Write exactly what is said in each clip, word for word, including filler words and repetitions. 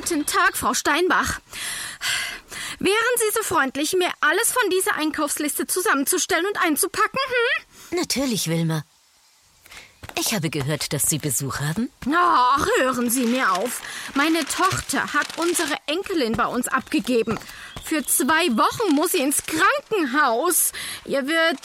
Guten Tag, Frau Steinbach. Wären Sie so freundlich, mir alles von dieser Einkaufsliste zusammenzustellen und einzupacken? Hm? Natürlich, Wilma. Ich habe gehört, dass Sie Besuch haben. Ach, hören Sie mir auf. Meine Tochter hat unsere Enkelin bei uns abgegeben. Für zwei Wochen muss sie ins Krankenhaus. Ihr wird...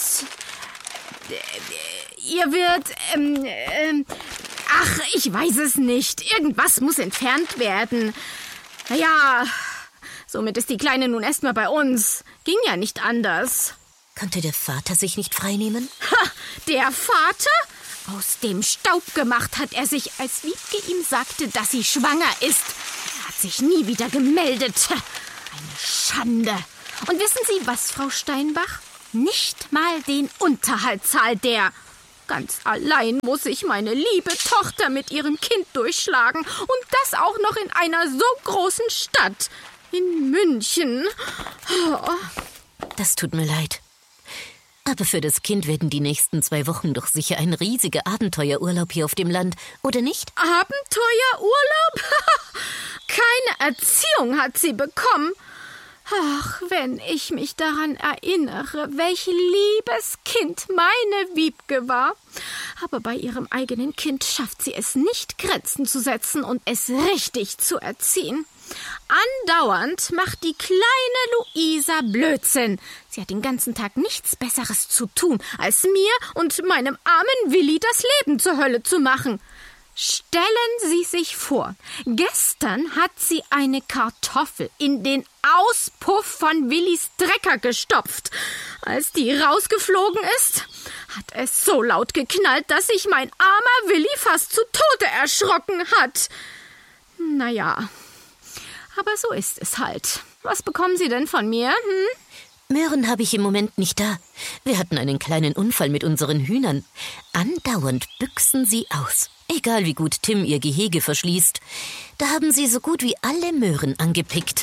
Ihr wird... Ähm, ähm, ach, ich weiß es nicht. Irgendwas muss entfernt werden. Naja, somit ist die Kleine nun erstmal bei uns. Ging ja nicht anders. Konnte der Vater sich nicht freinehmen? Ha, der Vater? Aus dem Staub gemacht hat er sich, als Wiebke ihm sagte, dass sie schwanger ist. Er hat sich nie wieder gemeldet. Eine Schande. Und wissen Sie was, Frau Steinbach? Nicht mal den Unterhalt zahlt der. Ganz allein muss ich meine liebe Tochter mit ihrem Kind durchschlagen. Und das auch noch in einer so großen Stadt. In München. Oh. Das tut mir leid. Aber für das Kind werden die nächsten zwei Wochen doch sicher ein riesiger Abenteuerurlaub hier auf dem Land, oder nicht? Abenteuerurlaub? Keine Erziehung hat sie bekommen. Ach, wenn ich mich daran erinnere, welch liebes Kind meine Wiebke war. Aber bei ihrem eigenen Kind schafft sie es nicht, Grenzen zu setzen und es richtig zu erziehen. Andauernd macht die kleine Luisa Blödsinn. Sie hat den ganzen Tag nichts Besseres zu tun, als mir und meinem armen Willi das Leben zur Hölle zu machen. Stellen Sie sich vor, gestern hat sie eine Kartoffel in den Auspuff von Willis Trecker gestopft. Als die rausgeflogen ist, hat es so laut geknallt, dass sich mein armer Willi fast zu Tode erschrocken hat. Naja, aber so ist es halt. Was bekommen Sie denn von mir, hm? Möhren habe ich im Moment nicht da. Wir hatten einen kleinen Unfall mit unseren Hühnern. Andauernd büchsen sie aus. Egal wie gut Tim ihr Gehege verschließt. Da haben sie so gut wie alle Möhren angepickt.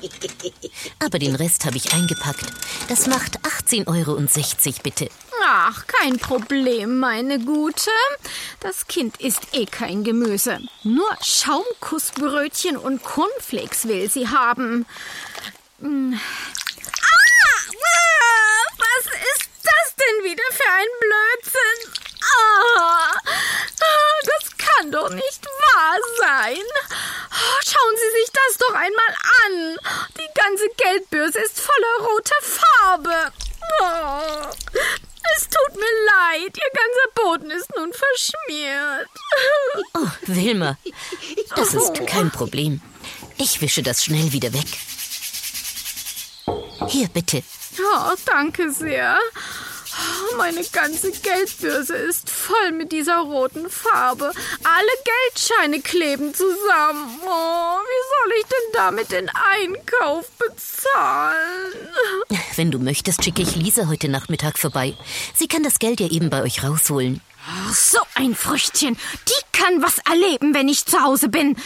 Aber den Rest habe ich eingepackt. Das macht achtzehn Euro sechzig, bitte. Ach, kein Problem, meine Gute. Das Kind isst eh kein Gemüse. Nur Schaumkussbrötchen und Cornflakes will sie haben. Hm. Was ist das denn wieder für ein Blödsinn? Ah, das kann doch nicht wahr sein. Schauen Sie sich das doch einmal an. Die ganze Geldbörse ist voller roter Farbe. Oh, es tut mir leid, Ihr ganzer Boden ist nun verschmiert. Oh, Wilma, das ist kein Problem. Ich wische das schnell wieder weg. Hier, bitte. Oh, danke sehr. Meine ganze Geldbörse ist voll mit dieser roten Farbe. Alle Geldscheine kleben zusammen. Oh, wie soll ich denn damit den Einkauf bezahlen? Wenn du möchtest, schicke ich Lisa heute Nachmittag vorbei. Sie kann das Geld ja eben bei euch rausholen. Ach, so ein Früchtchen. Die kann was erleben, wenn ich zu Hause bin.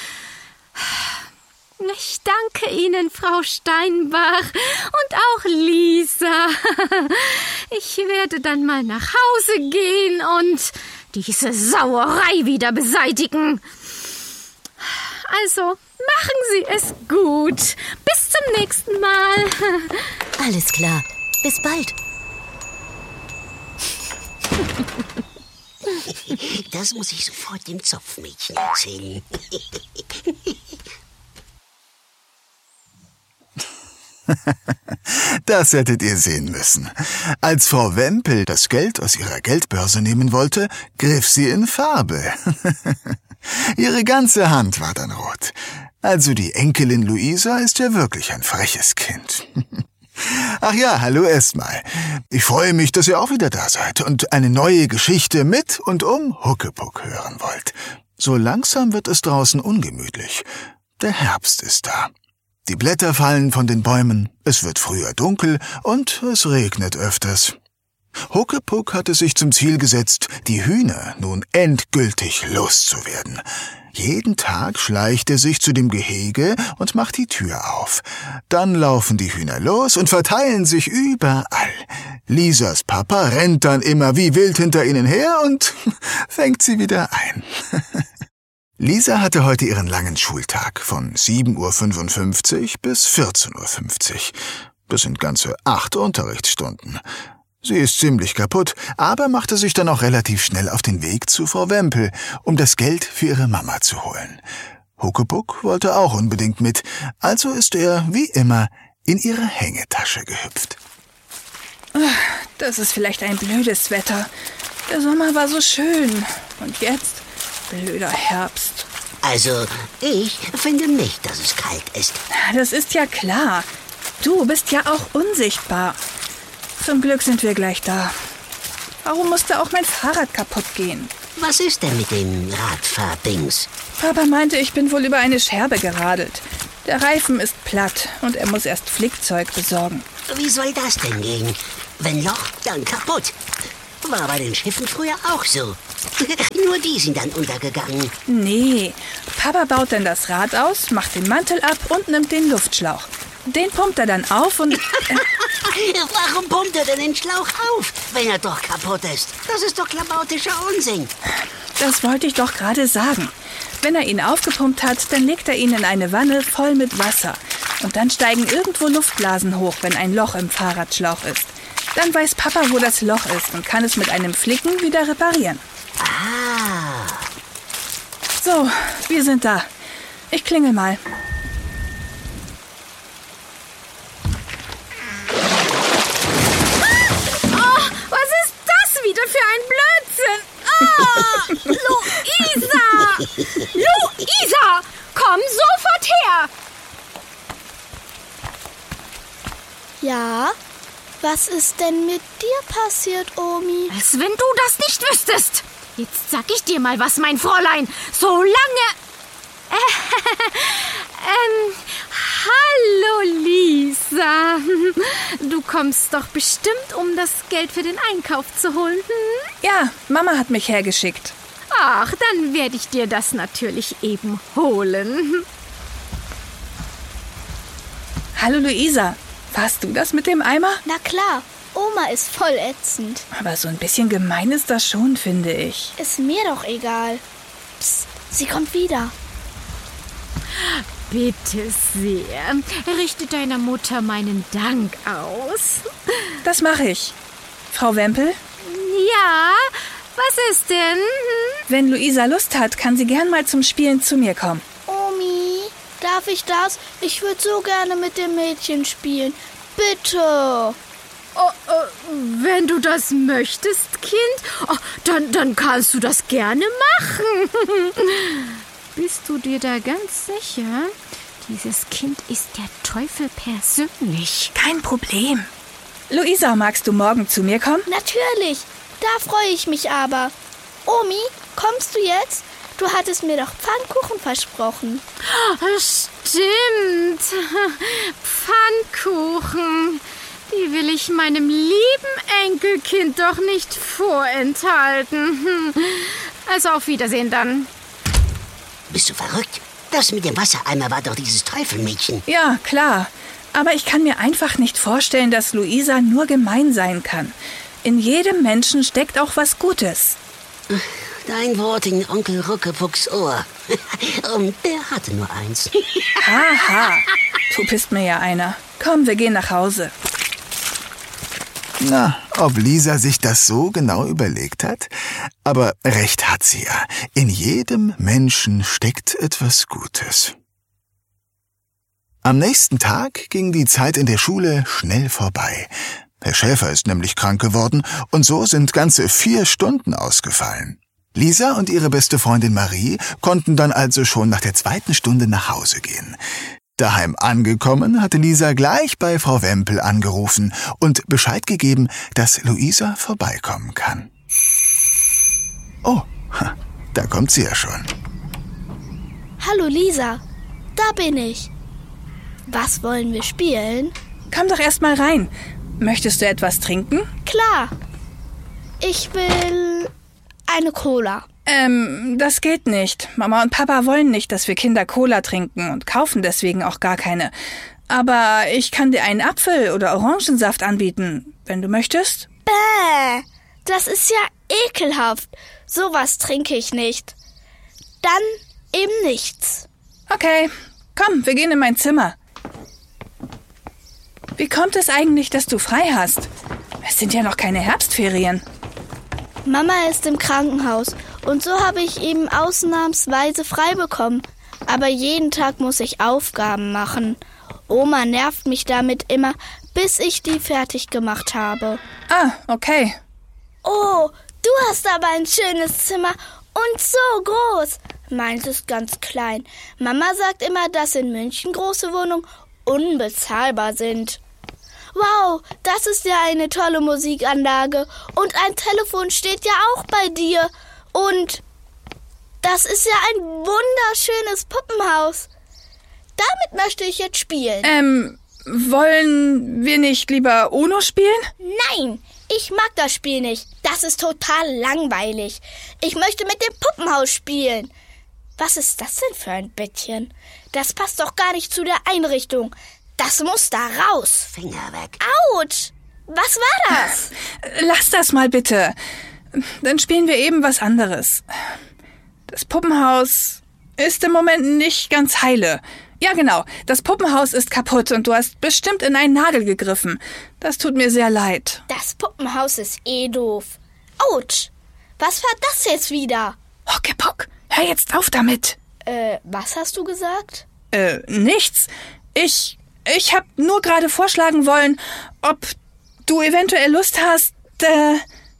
Ich danke Ihnen, Frau Steinbach, und auch Lisa. Ich werde dann mal nach Hause gehen und diese Sauerei wieder beseitigen. Also, machen Sie es gut. Bis zum nächsten Mal. Alles klar. Bis bald. Das muss ich sofort dem Zopfmädchen erzählen. Das hättet ihr sehen müssen. Als Frau Wempel das Geld aus ihrer Geldbörse nehmen wollte, griff sie in Farbe. Ihre ganze Hand war dann rot. Also die Enkelin Luisa ist ja wirklich ein freches Kind. Ach ja, hallo erstmal. Ich freue mich, dass ihr auch wieder da seid und eine neue Geschichte mit und um Huckepuck hören wollt. So langsam wird es draußen ungemütlich. Der Herbst ist da. Die Blätter fallen von den Bäumen, es wird früher dunkel und es regnet öfters. Huckepuck hatte sich zum Ziel gesetzt, die Hühner nun endgültig loszuwerden. Jeden Tag schleicht er sich zu dem Gehege und macht die Tür auf. Dann laufen die Hühner los und verteilen sich überall. Lisas Papa rennt dann immer wie wild hinter ihnen her und fängt sie wieder ein. Lisa hatte heute ihren langen Schultag von sieben Uhr fünfundfünfzig bis vierzehn Uhr fünfzig. Das sind ganze acht Unterrichtsstunden. Sie ist ziemlich kaputt, aber machte sich dann auch relativ schnell auf den Weg zu Frau Wempel, um das Geld für ihre Mama zu holen. Huckepuck wollte auch unbedingt mit, also ist er, wie immer, in ihre Hängetasche gehüpft. Das ist vielleicht ein blödes Wetter. Der Sommer war so schön. Und jetzt blöder Herbst. Also, ich finde nicht, dass es kalt ist. Das ist ja klar. Du bist ja auch unsichtbar. Zum Glück sind wir gleich da. Warum musste auch mein Fahrrad kaputt gehen? Was ist denn mit dem Radfahrdings? Papa meinte, ich bin wohl über eine Scherbe geradelt. Der Reifen ist platt und er muss erst Flickzeug besorgen. Wie soll das denn gehen? Wenn Loch, dann kaputt. War bei den Schiffen früher auch so. Nur die sind dann untergegangen. Nee, Papa baut dann das Rad aus, macht den Mantel ab und nimmt den Luftschlauch. Den pumpt er dann auf und... Äh, Warum pumpt er denn den Schlauch auf, wenn er doch kaputt ist? Das ist doch klamautischer Unsinn. Das wollte ich doch gerade sagen. Wenn er ihn aufgepumpt hat, dann legt er ihn in eine Wanne voll mit Wasser. Und dann steigen irgendwo Luftblasen hoch, wenn ein Loch im Fahrradschlauch ist. Dann weiß Papa, wo das Loch ist und kann es mit einem Flicken wieder reparieren. Ah. So, wir sind da. Ich klingel mal. Für ein Blödsinn. Ah, Luisa! Luisa! Komm sofort her! Ja? Was ist denn mit dir passiert, Omi? Als wenn du das nicht wüsstest. Jetzt sag ich dir mal was, mein Fräulein. Solange... ähm... Hallo, Lisa. Du kommst doch bestimmt, um das Geld für den Einkauf zu holen, hm? Ja, Mama hat mich hergeschickt. Ach, dann werde ich dir das natürlich eben holen. Hallo, Luisa. Warst du das mit dem Eimer? Na klar, Oma ist voll ätzend. Aber so ein bisschen gemein ist das schon, finde ich. Ist mir doch egal. Psst, sie kommt wieder. Bitte sehr. Richte deiner Mutter meinen Dank aus. Das mache ich. Frau Wempel? Ja, was ist denn? Wenn Luisa Lust hat, kann sie gern mal zum Spielen zu mir kommen. Omi, darf ich das? Ich würde so gerne mit dem Mädchen spielen. Bitte. Oh, oh, wenn du das möchtest, Kind, oh, dann, dann kannst du das gerne machen. Bist du dir da ganz sicher? Dieses Kind ist der Teufel persönlich. Kein Problem. Luisa, magst du morgen zu mir kommen? Natürlich, da freue ich mich aber. Omi, kommst du jetzt? Du hattest mir doch Pfannkuchen versprochen. Stimmt. Pfannkuchen. Die will ich meinem lieben Enkelkind doch nicht vorenthalten. Also auf Wiedersehen dann. Bist du verrückt? Das mit dem Wassereimer war doch dieses Teufelmädchen. Ja, klar. Aber ich kann mir einfach nicht vorstellen, dass Luisa nur gemein sein kann. In jedem Menschen steckt auch was Gutes. Dein Wort in Onkel Ruckepucks Ohr. Und der hatte nur eins. Haha, du bist mir ja einer. Komm, wir gehen nach Hause. Na, ob Lisa sich das so genau überlegt hat? Aber recht hat sie ja. In jedem Menschen steckt etwas Gutes. Am nächsten Tag ging die Zeit in der Schule schnell vorbei. Herr Schäfer ist nämlich krank geworden und so sind ganze vier Stunden ausgefallen. Lisa und ihre beste Freundin Marie konnten dann also schon nach der zweiten Stunde nach Hause gehen. Daheim angekommen, hatte Lisa gleich bei Frau Wempel angerufen und Bescheid gegeben, dass Luisa vorbeikommen kann. Oh, da kommt sie ja schon. Hallo Lisa, da bin ich. Was wollen wir spielen? Komm doch erst mal rein. Möchtest du etwas trinken? Klar. Ich will eine Cola. Ähm, das geht nicht. Mama und Papa wollen nicht, dass wir Kinder Cola trinken und kaufen deswegen auch gar keine. Aber ich kann dir einen Apfel- oder Orangensaft anbieten, wenn du möchtest. Bäh, das ist ja ekelhaft. Sowas trinke ich nicht. Dann eben nichts. Okay, komm, wir gehen in mein Zimmer. Wie kommt es eigentlich, dass du frei hast? Es sind ja noch keine Herbstferien. Mama ist im Krankenhaus und so habe ich eben ausnahmsweise frei bekommen. Aber jeden Tag muss ich Aufgaben machen. Oma nervt mich damit immer, bis ich die fertig gemacht habe. Ah, okay. Oh, du hast aber ein schönes Zimmer und so groß. Meins ist ganz klein. Mama sagt immer, dass in München große Wohnungen unbezahlbar sind. Wow, das ist ja eine tolle Musikanlage. Und ein Telefon steht ja auch bei dir. Und das ist ja ein wunderschönes Puppenhaus. Damit möchte ich jetzt spielen. Ähm, wollen wir nicht lieber Uno spielen? Nein, ich mag das Spiel nicht. Das ist total langweilig. Ich möchte mit dem Puppenhaus spielen. Was ist das denn für ein Bettchen? Das passt doch gar nicht zu der Einrichtung. Das muss da raus. Finger weg. Autsch! Was war das? Lass das mal bitte. Dann spielen wir eben was anderes. Das Puppenhaus ist im Moment nicht ganz heile. Ja, genau. Das Puppenhaus ist kaputt und du hast bestimmt in einen Nagel gegriffen. Das tut mir sehr leid. Das Puppenhaus ist eh doof. Autsch! Was war das jetzt wieder? Hockepock, hör jetzt auf damit. Äh, was hast du gesagt? Äh, nichts. Ich, ich hab nur gerade vorschlagen wollen, ob du eventuell Lust hast, äh...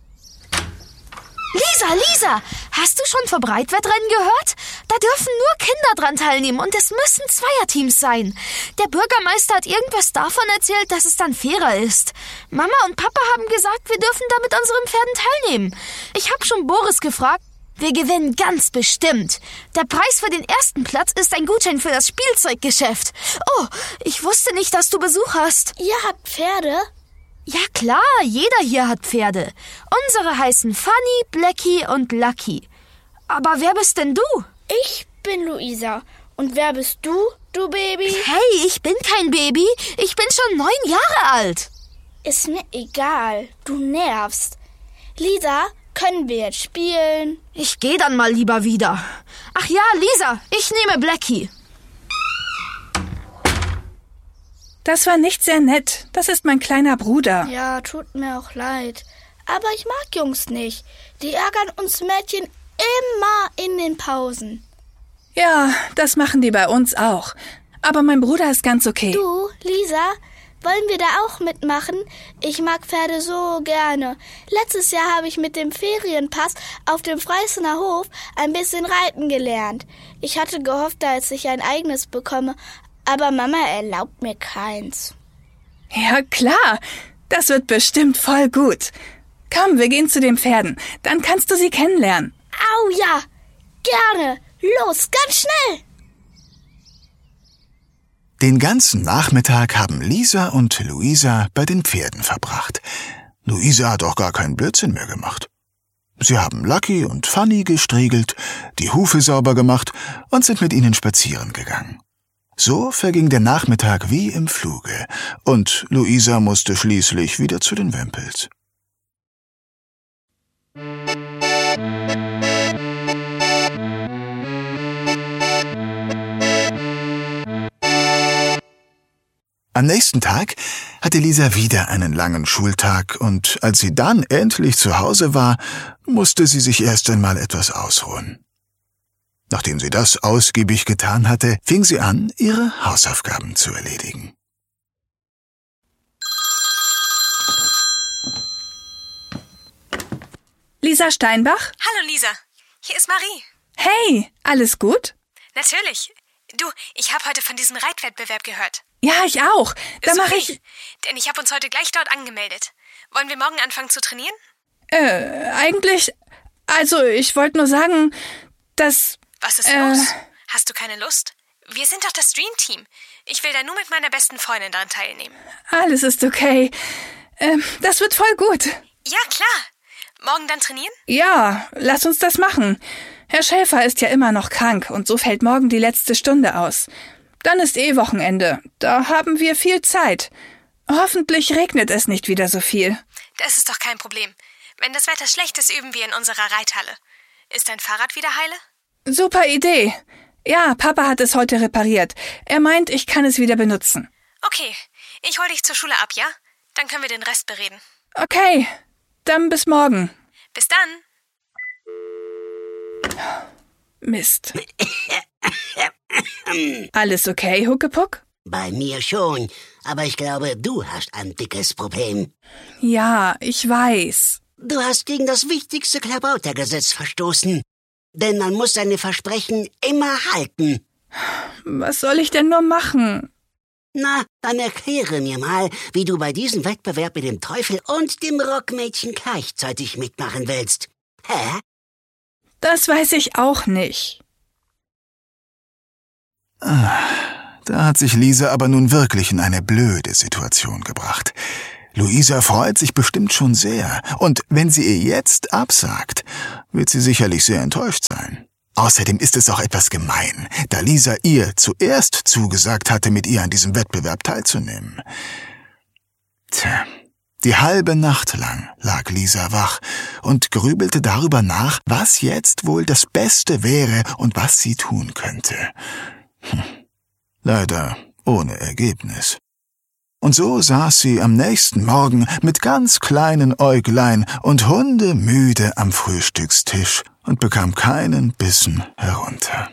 Lisa, Lisa, hast du schon vom Breitwettrennen gehört? Da dürfen nur Kinder dran teilnehmen und es müssen Zweierteams sein. Der Bürgermeister hat irgendwas davon erzählt, dass es dann fairer ist. Mama und Papa haben gesagt, wir dürfen da mit unseren Pferden teilnehmen. Ich habe schon Boris gefragt. Wir gewinnen ganz bestimmt. Der Preis für den ersten Platz ist ein Gutschein für das Spielzeuggeschäft. Oh, ich wusste nicht, dass du Besuch hast. Ihr habt Pferde? Ja klar, jeder hier hat Pferde. Unsere heißen Fanny, Blackie und Lucky. Aber wer bist denn du? Ich bin Luisa. Und wer bist du, du Baby? Hey, ich bin kein Baby. Ich bin schon neun Jahre alt. Ist mir egal. Du nervst. Lisa, können wir jetzt spielen? Ich gehe dann mal lieber wieder. Ach ja, Lisa, ich nehme Blackie. Das war nicht sehr nett. Das ist mein kleiner Bruder. Ja, tut mir auch leid. Aber ich mag Jungs nicht. Die ärgern uns Mädchen immer in den Pausen. Ja, das machen die bei uns auch. Aber mein Bruder ist ganz okay. Du, Lisa, wollen wir da auch mitmachen? Ich mag Pferde so gerne. Letztes Jahr habe ich mit dem Ferienpass auf dem Freissener Hof ein bisschen reiten gelernt. Ich hatte gehofft, dass ich ein eigenes bekomme, aber Mama erlaubt mir keins. Ja, klar. Das wird bestimmt voll gut. Komm, wir gehen zu den Pferden. Dann kannst du sie kennenlernen. Au ja, gerne. Los, ganz schnell. Den ganzen Nachmittag haben Lisa und Luisa bei den Pferden verbracht. Luisa hat auch gar keinen Blödsinn mehr gemacht. Sie haben Lucky und Fanny gestriegelt, die Hufe sauber gemacht und sind mit ihnen spazieren gegangen. So verging der Nachmittag wie im Fluge, und Luisa musste schließlich wieder zu den Wempels. Am nächsten Tag hatte Lisa wieder einen langen Schultag, und als sie dann endlich zu Hause war, musste sie sich erst einmal etwas ausruhen. Nachdem sie das ausgiebig getan hatte, fing sie an, ihre Hausaufgaben zu erledigen. Lisa Steinbach? Hallo Lisa, hier ist Marie. Hey, alles gut? Natürlich. Du, ich habe heute von diesem Reitwettbewerb gehört. Ja, ich auch. Da mache ich... Denn ich habe uns heute gleich dort angemeldet. Wollen wir morgen anfangen zu trainieren? Äh, eigentlich... Also, ich wollte nur sagen, dass... Was ist äh, los? Hast du keine Lust? Wir sind doch das Dream Team. Ich will da nur mit meiner besten Freundin daran teilnehmen. Alles ist okay. Äh, das wird voll gut. Ja, klar. Morgen dann trainieren? Ja, lass uns das machen. Herr Schäfer ist ja immer noch krank und so fällt morgen die letzte Stunde aus. Dann ist eh Wochenende. Da haben wir viel Zeit. Hoffentlich regnet es nicht wieder so viel. Das ist doch kein Problem. Wenn das Wetter schlecht ist, üben wir in unserer Reithalle. Ist dein Fahrrad wieder heile? Super Idee. Ja, Papa hat es heute repariert. Er meint, ich kann es wieder benutzen. Okay, ich hol dich zur Schule ab, ja? Dann können wir den Rest bereden. Okay, dann bis morgen. Bis dann. Mist. Alles okay, Huckepuck? Bei mir schon, aber ich glaube, du hast ein dickes Problem. Ja, ich weiß. Du hast gegen das wichtigste Klabautergesetz verstoßen. Denn man muss seine Versprechen immer halten. Was soll ich denn nur machen? Na, dann erkläre mir mal, wie du bei diesem Wettbewerb mit dem Teufel und dem Rockmädchen gleichzeitig mitmachen willst. Hä? Das weiß ich auch nicht. Ah, da hat sich Lisa aber nun wirklich in eine blöde Situation gebracht. Luisa freut sich bestimmt schon sehr, und wenn sie ihr jetzt absagt, wird sie sicherlich sehr enttäuscht sein. Außerdem ist es auch etwas gemein, da Lisa ihr zuerst zugesagt hatte, mit ihr an diesem Wettbewerb teilzunehmen. Tja, die halbe Nacht lang lag Lisa wach und grübelte darüber nach, was jetzt wohl das Beste wäre und was sie tun könnte. Hm. Leider ohne Ergebnis. Und so saß sie am nächsten Morgen mit ganz kleinen Äuglein und hundemüde am Frühstückstisch und bekam keinen Bissen herunter.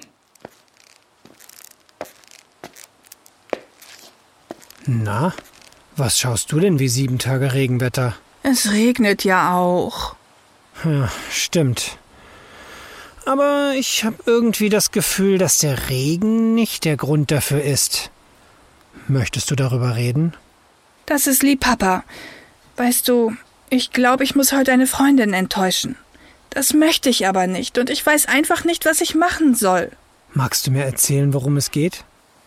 Na, was schaust du denn wie sieben Tage Regenwetter? Es regnet ja auch. Ja, stimmt. Aber ich habe irgendwie das Gefühl, dass der Regen nicht der Grund dafür ist. Möchtest du darüber reden? Das ist lieb, Papa. Weißt du, ich glaube, ich muss heute eine Freundin enttäuschen. Das möchte ich aber nicht und ich weiß einfach nicht, was ich machen soll. Magst du mir erzählen, worum es geht?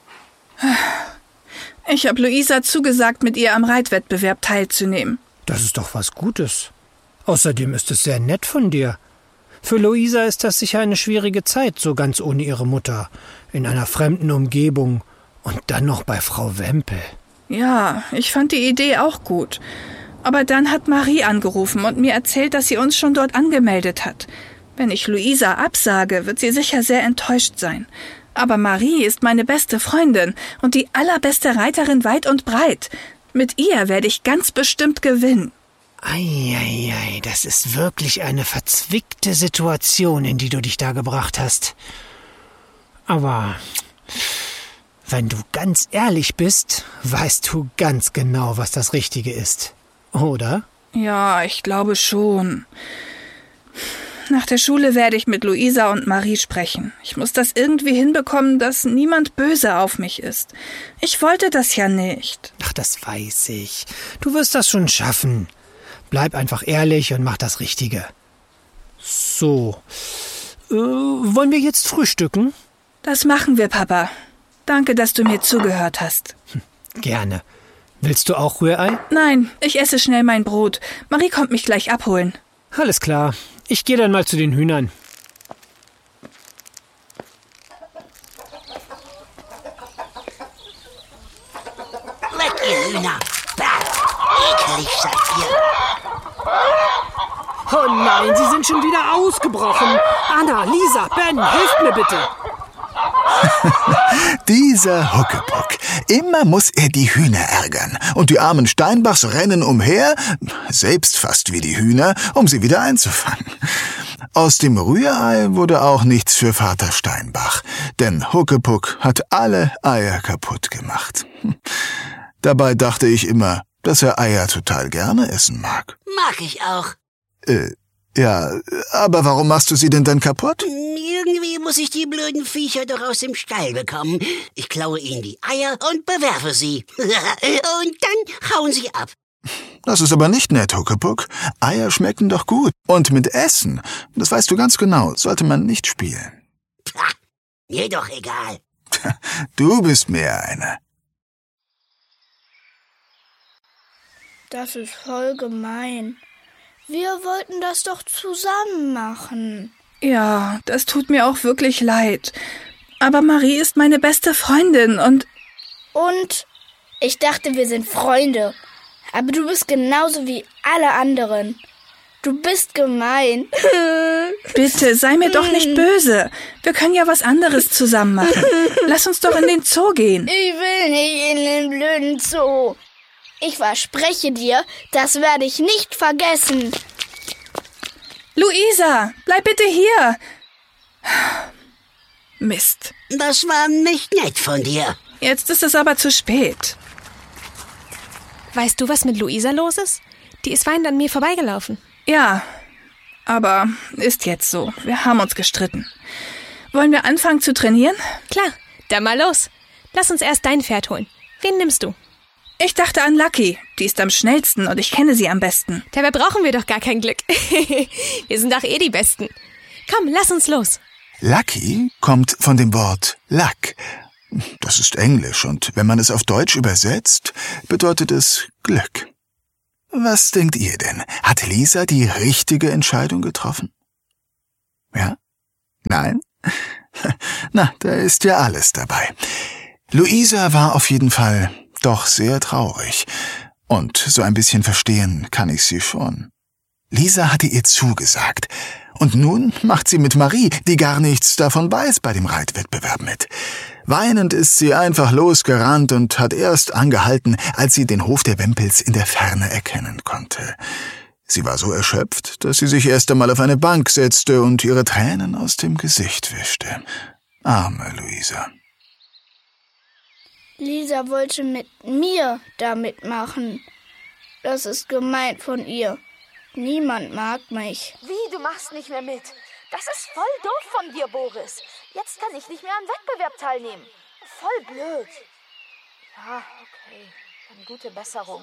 Ich habe Luisa zugesagt, mit ihr am Reitwettbewerb teilzunehmen. Das ist doch was Gutes. Außerdem ist es sehr nett von dir. Für Luisa ist das sicher eine schwierige Zeit, so ganz ohne ihre Mutter, in einer fremden Umgebung und dann noch bei Frau Wempel. Ja, ich fand die Idee auch gut. Aber dann hat Marie angerufen und mir erzählt, dass sie uns schon dort angemeldet hat. Wenn ich Luisa absage, wird sie sicher sehr enttäuscht sein. Aber Marie ist meine beste Freundin und die allerbeste Reiterin weit und breit. Mit ihr werde ich ganz bestimmt gewinnen. Eieiei, das ist wirklich eine verzwickte Situation, in die du dich da gebracht hast. Aber wenn du ganz ehrlich bist, weißt du ganz genau, was das Richtige ist. Oder? Ja, ich glaube schon. Nach der Schule werde ich mit Luisa und Marie sprechen. Ich muss das irgendwie hinbekommen, dass niemand böse auf mich ist. Ich wollte das ja nicht. Ach, das weiß ich. Du wirst das schon schaffen. Bleib einfach ehrlich und mach das Richtige. So. Äh, wollen wir jetzt frühstücken? Das machen wir, Papa. Danke, dass du mir zugehört hast. Hm, gerne. Willst du auch Rührei? Nein, ich esse schnell mein Brot. Marie kommt mich gleich abholen. Alles klar. Ich gehe dann mal zu den Hühnern. Weg, ihr Hühner! Ekelig seid ihr! Oh nein, sie sind schon wieder ausgebrochen. Anna, Lisa, Ben, helft mir bitte. Dieser Huckepuck. Immer muss er die Hühner ärgern. Und die armen Steinbachs rennen umher, selbst fast wie die Hühner, um sie wieder einzufangen. Aus dem Rührei wurde auch nichts für Vater Steinbach, denn Huckepuck hat alle Eier kaputt gemacht. Dabei dachte ich immer, dass er Eier total gerne essen mag. Mag ich auch. Äh, ja, aber warum machst du sie denn dann kaputt? Irgendwie muss ich die blöden Viecher doch aus dem Stall bekommen. Ich klaue ihnen die Eier und bewerfe sie. Und dann hauen sie ab. Das ist aber nicht nett, Huckepuck. Eier schmecken doch gut. Und mit Essen, das weißt du ganz genau, sollte man nicht spielen. Pah, mir doch egal. Du bist mehr einer. Das ist voll gemein. Wir wollten das doch zusammen machen. Ja, das tut mir auch wirklich leid. Aber Marie ist meine beste Freundin und... Und? Ich dachte, wir sind Freunde. Aber du bist genauso wie alle anderen. Du bist gemein. Bitte, sei mir doch nicht böse. Wir können ja was anderes zusammen machen. Lass uns doch in den Zoo gehen. Ich will nicht in den blöden Zoo. Ich verspreche dir, das werde ich nicht vergessen. Luisa, bleib bitte hier. Mist. Das war nicht nett von dir. Jetzt ist es aber zu spät. Weißt du, was mit Luisa los ist? Die ist weinend an mir vorbeigelaufen. Ja, aber ist jetzt so. Wir haben uns gestritten. Wollen wir anfangen zu trainieren? Klar, dann mal los. Lass uns erst dein Pferd holen. Wen nimmst du? Ich dachte an Lucky. Die ist am schnellsten und ich kenne sie am besten. Dabei brauchen wir doch gar kein Glück. Wir sind doch eh die Besten. Komm, lass uns los. Lucky kommt von dem Wort Luck. Das ist Englisch und wenn man es auf Deutsch übersetzt, bedeutet es Glück. Was denkt ihr denn? Hat Lisa die richtige Entscheidung getroffen? Ja? Nein? Na, da ist ja alles dabei. Luisa war auf jeden Fall doch sehr traurig. Und so ein bisschen verstehen kann ich sie schon. Lisa hatte ihr zugesagt. Und nun macht sie mit Marie, die gar nichts davon weiß, bei dem Reitwettbewerb mit. Weinend ist sie einfach losgerannt und hat erst angehalten, als sie den Hof der Wempels in der Ferne erkennen konnte. Sie war so erschöpft, dass sie sich erst einmal auf eine Bank setzte und ihre Tränen aus dem Gesicht wischte. Arme Luisa. Lisa wollte mit mir da mitmachen. Das ist gemein von ihr. Niemand mag mich. Wie, du machst nicht mehr mit? Das ist voll doof von dir, Boris. Jetzt kann ich nicht mehr am Wettbewerb teilnehmen. Voll blöd. Ja, okay. Eine gute Besserung.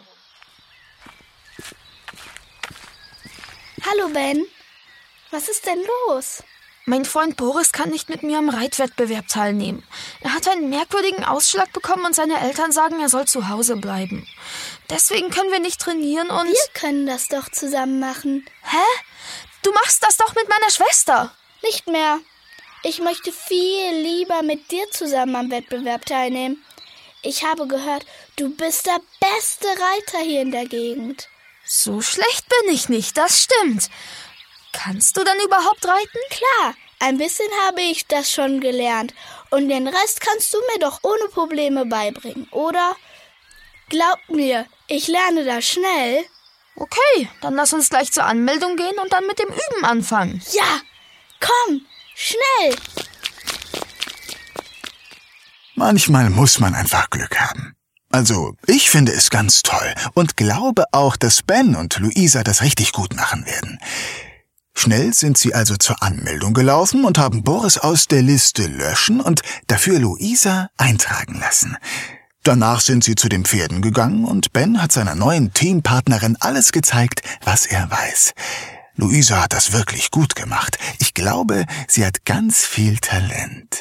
Hallo, Ben. Was ist denn los? Mein Freund Boris kann nicht mit mir am Reitwettbewerb teilnehmen. Er hat einen merkwürdigen Ausschlag bekommen und seine Eltern sagen, er soll zu Hause bleiben. Deswegen können wir nicht trainieren und... Wir können das doch zusammen machen. Hä? Du machst das doch mit meiner Schwester. Nicht mehr. Ich möchte viel lieber mit dir zusammen am Wettbewerb teilnehmen. Ich habe gehört, du bist der beste Reiter hier in der Gegend. So schlecht bin ich nicht, das stimmt. Kannst du dann überhaupt reiten? Klar, ein bisschen habe ich das schon gelernt. Und den Rest kannst du mir doch ohne Probleme beibringen, oder? Glaub mir, ich lerne das schnell. Okay, dann lass uns gleich zur Anmeldung gehen und dann mit dem Üben anfangen. Ja, komm, schnell! Manchmal muss man einfach Glück haben. Also, ich finde es ganz toll und glaube auch, dass Ben und Luisa das richtig gut machen werden. Schnell sind sie also zur Anmeldung gelaufen und haben Boris aus der Liste löschen und dafür Luisa eintragen lassen. Danach sind sie zu den Pferden gegangen und Ben hat seiner neuen Teampartnerin alles gezeigt, was er weiß. Luisa hat das wirklich gut gemacht. Ich glaube, sie hat ganz viel Talent.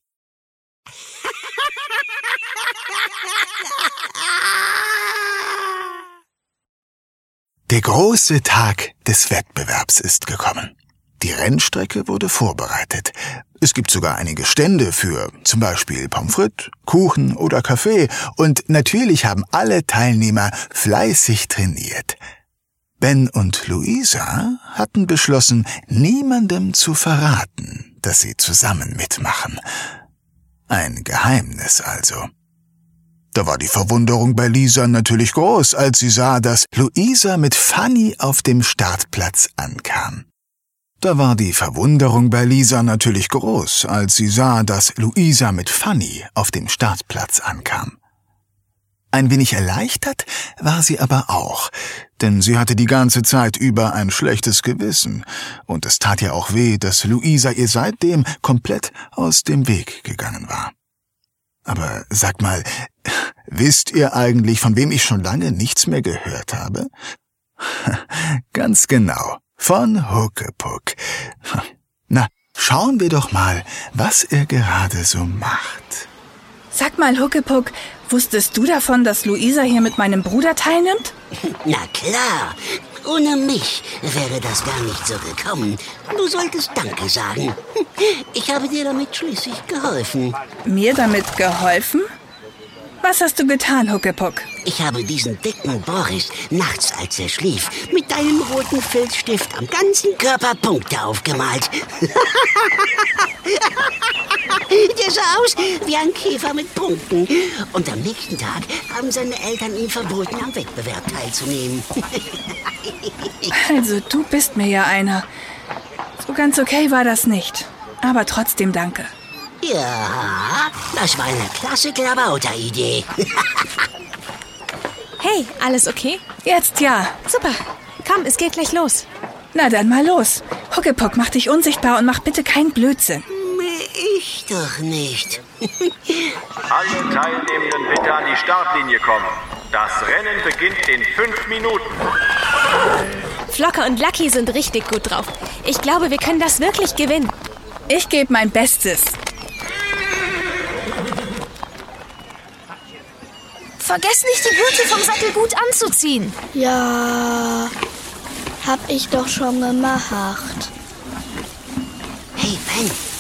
Der große Tag des Wettbewerbs ist gekommen. Die Rennstrecke wurde vorbereitet. Es gibt sogar einige Stände für zum Beispiel Pommes frites, Kuchen oder Kaffee und natürlich haben alle Teilnehmer fleißig trainiert. Ben und Luisa hatten beschlossen, niemandem zu verraten, dass sie zusammen mitmachen. Ein Geheimnis also. Da war die Verwunderung bei Lisa natürlich groß, als sie sah, dass Luisa mit Fanny auf dem Startplatz ankam. Da war die Verwunderung bei Lisa natürlich groß, als sie sah, dass Luisa mit Fanny auf dem Startplatz ankam. Ein wenig erleichtert war sie aber auch, denn sie hatte die ganze Zeit über ein schlechtes Gewissen, und es tat ihr auch weh, dass Luisa ihr seitdem komplett aus dem Weg gegangen war. Aber sag mal, wisst ihr eigentlich, von wem ich schon lange nichts mehr gehört habe? Ganz genau, von Huckepuck. Na, schauen wir doch mal, was er gerade so macht. Sag mal, Huckepuck, wusstest du davon, dass Luisa hier mit meinem Bruder teilnimmt? Na klar, ohne mich wäre das gar nicht so gekommen. Du solltest Danke sagen. Ich habe dir damit schließlich geholfen. Mir damit geholfen? Was hast du getan, Huckepuck? Ich habe diesen dicken Boris nachts, als er schlief, mit deinem roten Filzstift am ganzen Körper Punkte aufgemalt. Der sah aus wie ein Käfer mit Punkten. Und am nächsten Tag haben seine Eltern ihm verboten, am Wettbewerb teilzunehmen. Also, du bist mir ja einer. So ganz okay war das nicht. Aber trotzdem danke. Ja, das war eine klasse Klabauter-Idee. Hey, alles okay? Jetzt ja. Super. Komm, es geht gleich los. Na dann mal los. Huckepuck, mach dich unsichtbar und mach bitte keinen Blödsinn. Ich doch nicht. Alle Teilnehmenden bitte an die Startlinie kommen. Das Rennen beginnt in fünf Minuten. Flocker und Lucky sind richtig gut drauf. Ich glaube, wir können das wirklich gewinnen. Ich gebe mein Bestes. Vergesst nicht, die Gurte vom Sattel gut anzuziehen. Ja, hab ich doch schon gemacht. Hey, Ben,